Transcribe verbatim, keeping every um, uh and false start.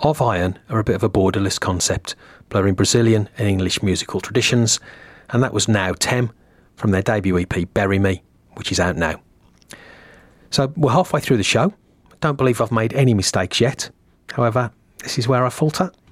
Of Iron are a bit of a borderless concept, blurring Brazilian and English musical traditions, and that was Now Tem from their debut E P Bury Me, which is out now. So we're halfway through the show. I don't believe I've made any mistakes yet. However, this is where I falter.